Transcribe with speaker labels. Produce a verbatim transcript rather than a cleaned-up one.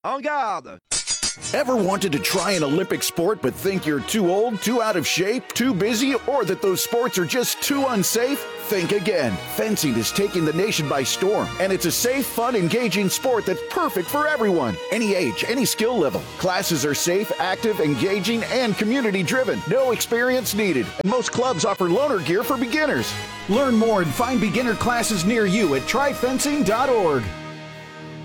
Speaker 1: En garde!
Speaker 2: Ever wanted to try an Olympic sport but think you're too old, too out of shape, too busy, or that those sports are just too unsafe? Think again. Fencing is taking the nation by storm, and it's a safe, fun, engaging sport that's perfect for everyone. Any age, any skill level. Classes are safe, active, engaging, and community-driven. No experience needed. And most clubs offer loaner gear for beginners. Learn more and find beginner classes near you at try fencing dot org.